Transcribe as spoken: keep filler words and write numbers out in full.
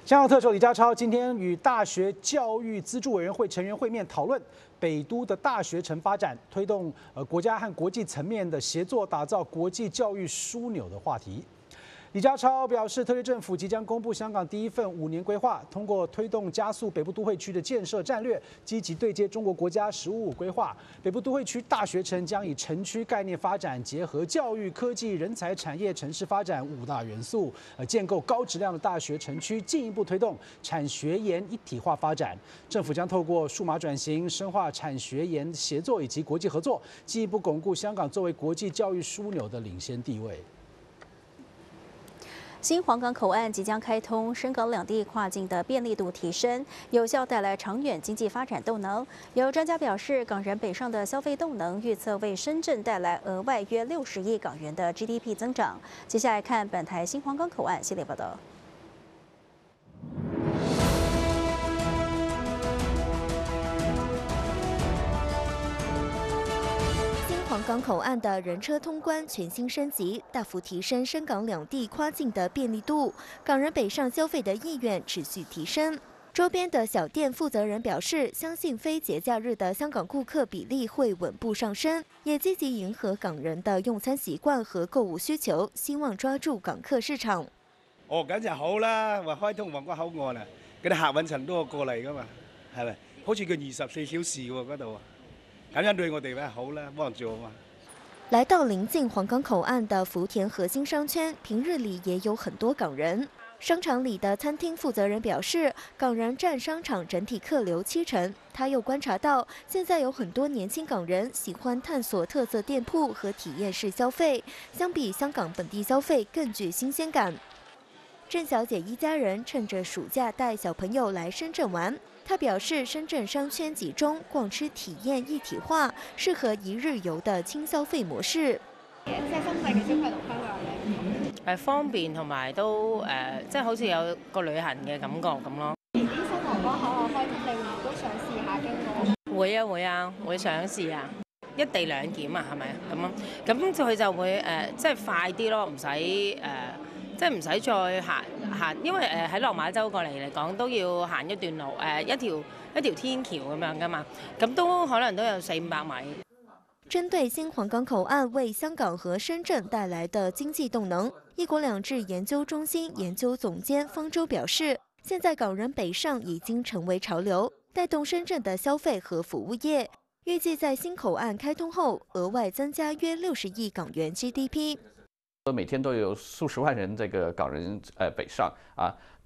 香港特首李家超今天与大学教育资助委员会成员会面，讨论北都的大学城发展，推动呃国家和国际层面的协作，打造国际教育枢纽的话题。李家超表示，特区政府即将公布香港第一份五年规划，通过推动加速北部都会区的建设战略，积极对接中国国家“十五五”规划。北部都会区大学城将以城区概念发展，结合教育、科技、人才、产业、城市发展五大元素，呃，建构高质量的大学城区，进一步推动产学研一体化发展。政府将透过数码转型、深化产学研协作以及国际合作，进一步巩固香港作为国际教育枢纽的领先地位。 新皇岗口岸即将开通，深港两地跨境的便利度提升，有效带来长远经济发展动能。有专家表示，港人北上的消费动能预测为深圳带来额外约六十亿港元的 G D P 增长。接下来看本台新皇岗口岸系列报道。 皇岗口岸的人车通关全新升级，大幅提升深港两地跨境的便利度，港人北上消费的意愿持续提升。周边的小店负责人表示，相信非节假日的香港顾客比例會穩步上升，也積極迎合港人的用餐習慣和購物需求，希望抓住港客市場。 哦，梗就好啦，話開通皇崗口岸啊，嗰啲客運層都過嚟噶嘛，係咪？好似佢二十四小時喎嗰度。 咁樣對我哋好啦，幫助嘛。 來到臨近皇崗口岸的福田核心商圈，平日裡也有很多港人。商場裡的餐廳負責人表示，港人佔商場整體客流七成。他又觀察到，現在有很多年輕港人喜歡探索特色店鋪和體驗式消費，相比香港本地消費更具新鮮感。鄭小姐一家人趁着暑假帶小朋友來深圳玩。 他表示，深圳商圈集中，逛吃體驗一體化，適合一日遊的輕消費模式。 即係深圳嘅消費同香港咧，誒方便同埋都誒、呃，即係好似有個旅行嘅感覺咁咯。 而啲新皇崗口岸開通，你會唔會都想試下經過？ 會啊會啊，會想試啊！一地兩檢啊，係咪咁啊？咁佢就會誒、呃，即係快啲咯，唔使誒。呃 即係唔使再行行，因為誒喺落馬洲過嚟嚟講都要行一段路，誒一條一條天橋咁樣噶嘛，咁都可能都有四五百米。 針對新皇崗口岸為香港和深圳帶來的經濟動能，一國兩制研究中心研究總監方舟表示，現在港人北上已經成為潮流，帶動深圳的消費和服務業。預計在新口岸開通後，額外增加約六十億港元 G D P。 每天都有數十萬人這個港人呃北上啊，